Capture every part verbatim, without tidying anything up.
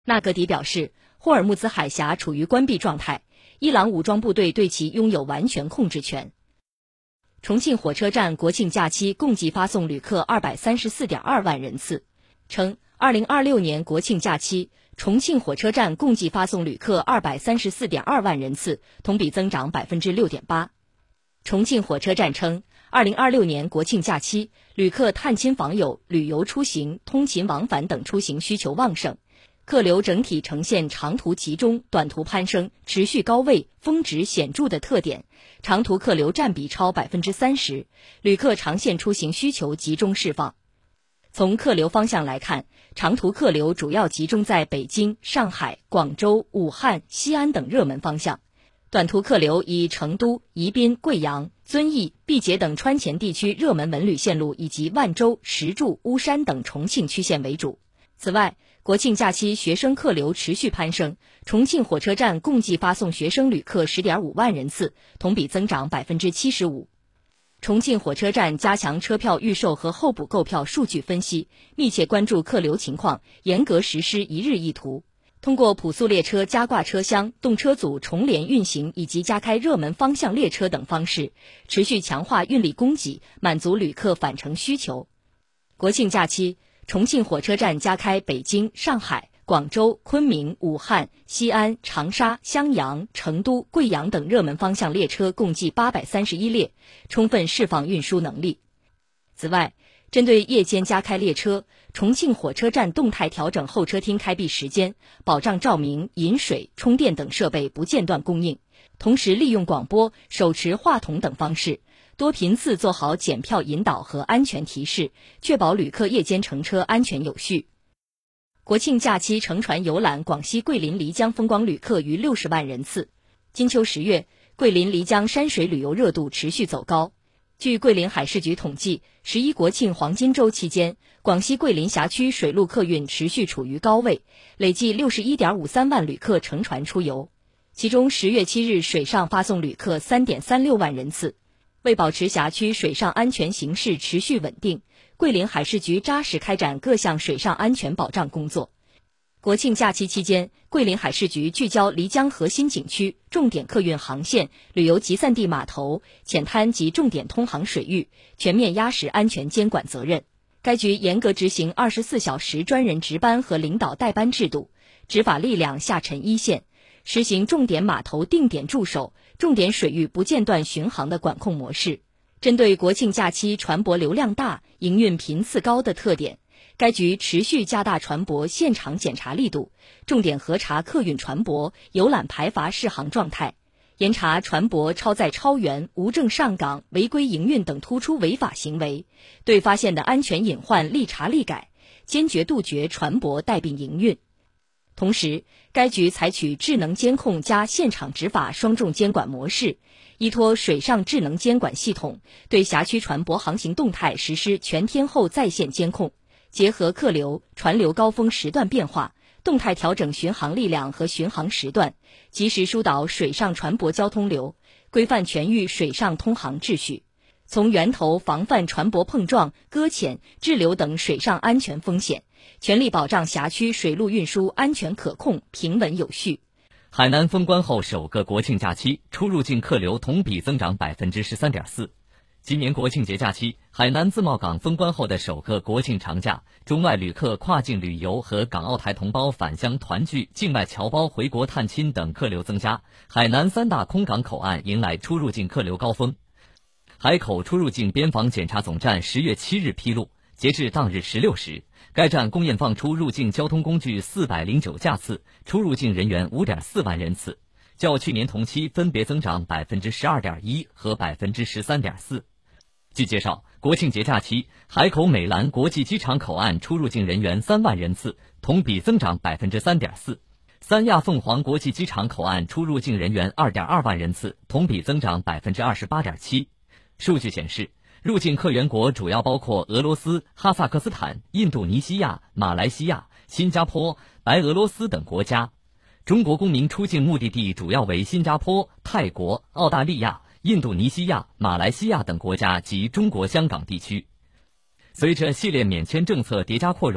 纳格迪表示，霍尔木兹海峡处于关闭状态，伊朗武装部队对其拥有完全控制权。重庆火车站国庆假期共计发送旅客 二百三十四点二万人次，称二零二六年国庆假期，重庆火车站共计发送旅客 二百三十四点二万人次，同比增长 百分之六点八。重庆火车站称，二零二六年国庆假期，旅客探亲访友、旅游出行、通勤往返等出行需求旺盛，客流整体呈现长途集中、短途攀升、持续高位、峰值显著的特点，长途客流占比超 百分之三十， 旅客长线出行需求集中释放。从客流方向来看，长途客流主要集中在北京、上海、广州、武汉、西安等热门方向，短途客流以成都、宜宾、贵阳、遵义、毕节等川黔地区热门文旅线路以及万州、石柱、巫山等重庆区县为主。此外，国庆假期学生客流持续攀升，重庆火车站共计发送学生旅客 十点五万人次，同比增长 百分之七十五。重庆火车站加强车票预售和候补购票数据分析，密切关注客流情况，严格实施一日一图。通过普速列车加挂车厢、动车组重联运行以及加开热门方向列车等方式，持续强化运力供给，满足旅客返程需求。国庆假期，重庆火车站加开北京、上海、广州、昆明、武汉、西安、长沙、襄阳、成都、贵阳等热门方向列车共计八百三十一列，充分释放运输能力。此外，针对夜间加开列车，重庆火车站动态调整候车厅开闭时间，保障照明、饮水、充电等设备不间断供应，同时利用广播、手持话筒等方式，多频次做好检票引导和安全提示，确保旅客夜间乘车安全有序。国庆假期乘船游览广西桂林漓江风光旅客逾六十万人次。金秋十月，桂林漓江山水旅游热度持续走高。据桂林海事局统计，十一国庆黄金周期间，广西桂林辖区水陆客运持续处于高位，累计 六十一点五三万旅客乘船出游。其中十月七日水上发送旅客 三点三六万人次。为保持辖区水上安全形势持续稳定，桂林海事局扎实开展各项水上安全保障工作。国庆假期期间，桂林海事局聚焦漓江核心景区、重点客运航线、旅游集散地码头、浅滩及重点通航水域，全面压实安全监管责任。该局严格执行二十四小时专人值班和领导代班制度，执法力量下沉一线，实行重点码头定点驻守、重点水域不间断巡航的管控模式。针对国庆假期船舶流量大、营运频次高的特点，该局持续加大船舶现场检查力度，重点核查客运船舶游览排筏适航状态，严查船舶超载超员、无证上岗、违规营运等突出违法行为，对发现的安全隐患立查立改，坚决杜绝船舶带病营运。同时，该局采取智能监控加现场执法双重监管模式，依托水上智能监管系统，对辖区船舶航行动态实施全天候在线监控，结合客流、船流高峰时段变化，动态调整巡航力量和巡航时段，及时疏导水上船舶交通流，规范全域水上通航秩序，从源头防范船舶碰撞、搁浅、滞留等水上安全风险，全力保障辖区水陆运输安全可控、平稳有序。 海南封关后首个国庆假期，出入境客流同比增长 百分之十三点四。今年国庆节假期，海南自贸港封关后的首个国庆长假，中外旅客跨境旅游和港澳台同胞返乡团聚、境外侨胞回国探亲等客流增加，海南三大空港口岸迎来出入境客流高峰。海口出入境边防检查总站十月七日披露，截至当日十六时，该站共验放出入境交通工具四百零九架次，出入境人员 五点四万人次，较去年同期分别增长 百分之十二点一 和 百分之十三点四。据介绍，国庆节假期，海口美兰国际机场口岸出入境人员三万人次，同比增长 百分之三点四。三亚凤凰国际机场口岸出入境人员 二点二万人次，同比增长 百分之二十八点七。数据显示，入境客源国主要包括俄罗斯、哈萨克斯坦、印度尼西亚、马来西亚、新加坡、白俄罗斯等国家。中国公民出境目的地主要为新加坡、泰国、澳大利亚、印度尼西亚、马来西亚等国家及中国香港地区。随着系列免签政策叠加扩容，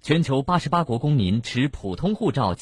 全球八十八国公民持普通护照